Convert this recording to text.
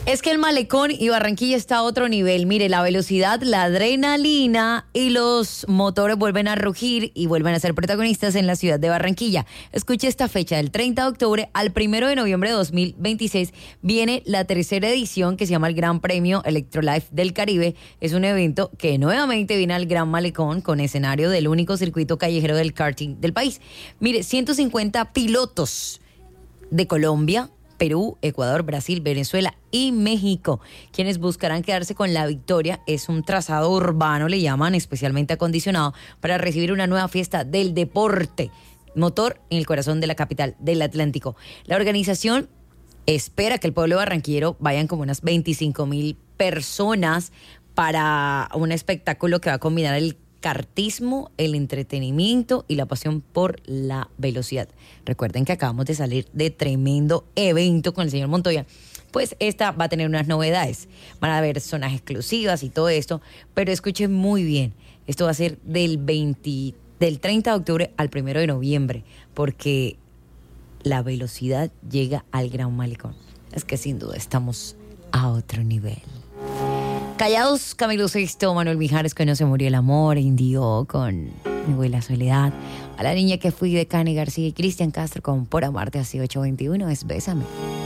Es que el malecón y Barranquilla está a otro nivel. Mire, la velocidad, la adrenalina y los motores vuelven a rugir y vuelven a ser protagonistas en la ciudad de Barranquilla. Escuche esta fecha, del 30 de octubre al 1 de noviembre de 2026 viene la tercera edición que se llama el Gran Premio Electrolife del Caribe. Es un evento que nuevamente viene al Gran Malecón con escenario del único circuito callejero del karting del país. Mire, 150 pilotos de Colombia, Perú, Ecuador, Brasil, Venezuela y México, quienes buscarán quedarse con la victoria. Es un trazado urbano, le llaman, especialmente acondicionado para recibir una nueva fiesta del deporte motor en el corazón de la capital del Atlántico. La organización espera que el pueblo barranquillero vayan como unas 25,000 personas para un espectáculo que va a combinar el kartismo, el entretenimiento y la pasión por la velocidad. Recuerden que acabamos de salir de tremendo evento con el señor Montoya. Pues esta va a tener unas novedades. Van a haber zonas exclusivas y todo esto, pero escuchen muy bien. Esto va a ser del 30 de octubre al 1 de noviembre, porque la velocidad llega al Gran Malecón. Es que sin duda estamos a otro nivel. Callados, Camilo Sesto, Manuel Mijares, que no se murió el amor, Indio con Mi abuela Soledad, a la niña que fui de Cani García y Cristian Castro con Por amarte así 821, es Bésame.